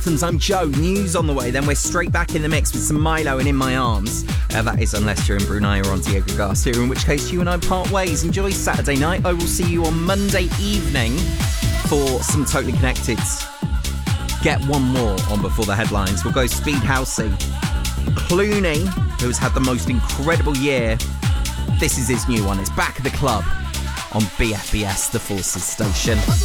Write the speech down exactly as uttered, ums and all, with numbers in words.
Anthems. I'm Joe. News on the way. Then we're straight back in the mix with some Milo and In My Arms. Uh, that is unless you're in Brunei or on Diego Garcia, in which case you and I part ways. Enjoy Saturday night. I will see you on Monday evening for some Totally Connected. Get one more on before the headlines. We'll go Speed Housey. Clooney, who's had the most incredible year. This is his new one. It's Back at the Club on B F B S, the Forces station.